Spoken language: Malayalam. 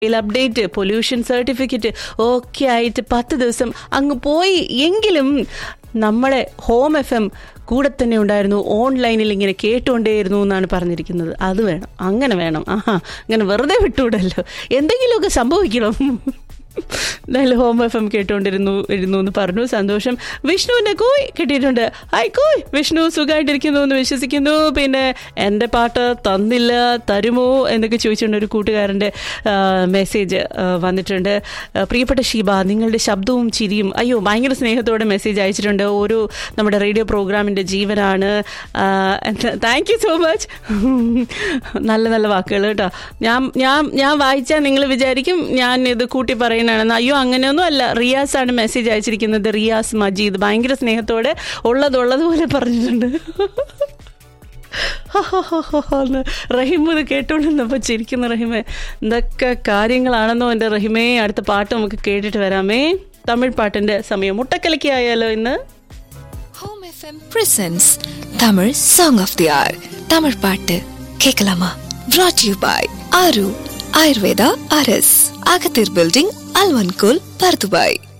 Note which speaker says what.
Speaker 1: അപ്ഡേറ്റ്, പൊല്യൂഷൻ സർട്ടിഫിക്കറ്റ് ഒക്കെ ആയിട്ട് 10 ദിവസം അങ്ങ് പോയി. എങ്കിലും നമ്മളെ ഹോം FM കൂടെ തന്നെ ഉണ്ടായിരുന്നു, ഓൺലൈനിൽ ഇങ്ങനെ കേട്ടുകൊണ്ടേയിരുന്നു എന്നാണ് പറഞ്ഞിരിക്കുന്നത്. അത് വേണം, അങ്ങനെ വേണം. അങ്ങനെ വെറുതെ വിട്ടുകൂടല്ലോ, എന്തെങ്കിലുമൊക്കെ സംഭവിക്കണം. നല്ല ഹോം FM കേട്ടുകൊണ്ടിരുന്നു എന്ന് പറഞ്ഞു. സന്തോഷം. വിഷ്ണുവിൻ്റെ കോയ് കിട്ടിയിട്ടുണ്ട്. ഹായ് കോയ്, വിഷ്ണു സുഖമായിട്ടിരിക്കുന്നു എന്ന് വിശ്വസിക്കുന്നു. പിന്നെ എൻ്റെ പാട്ട് തന്നില്ല, തരുമോ എന്നൊക്കെ ചോദിച്ചുകൊണ്ട് ഒരു കൂട്ടുകാരൻ്റെ മെസ്സേജ് വന്നിട്ടുണ്ട്. പ്രിയപ്പെട്ട ഷീബ, നിങ്ങളുടെ ശബ്ദവും ചിരിയും, അയ്യോ ഭയങ്കര സ്നേഹത്തോടെ മെസ്സേജ് അയച്ചിട്ടുണ്ട്. ഒരു നമ്മുടെ റേഡിയോ പ്രോഗ്രാമിൻ്റെ ജീവനാണ്. Thank you so much. നല്ല നല്ല വാക്കുകൾ കേട്ടോ. ഞാൻ വായിച്ചാൽ നിങ്ങൾ വിചാരിക്കും ഞാൻ ഇത് കൂട്ടി പറയുന്നതാണെന്ന്. അയ്യോ അങ്ങനെയൊന്നും അല്ല. റിയാസ് ആണ് മെസ്സേജ് അയച്ചിരിക്കുന്നത്. റിയാസ് മജീദ് ഭയങ്കര സ്നേഹത്തോടെ ഉള്ളതുപോലെ പറഞ്ഞിട്ടുണ്ട്. റഹിമ ഇത് കേട്ടോണ്ടിരുന്നപ്പോൾ ചിരിക്കുന്ന റഹിമെ, എന്തൊക്കെ കാര്യങ്ങളാണെന്നോ എൻ്റെ റഹിമേ. അടുത്ത പാട്ട് നമുക്ക് കേട്ടിട്ട് വരാമേ. തമിഴ് പാട്ടിന്റെ സമയം. മുട്ടക്കലക്കി ആയാലോ ഇന്ന്.
Speaker 2: Home FM presents Tamil song of the R. Tamil പാട്ട് കേൾക്കലാമാ. brought to you by ആരു ആയുർവേദ RS, അകത്തീർ ബിൽഡിംഗ്, അൽവൻകൂൽ, പർദുബായ്.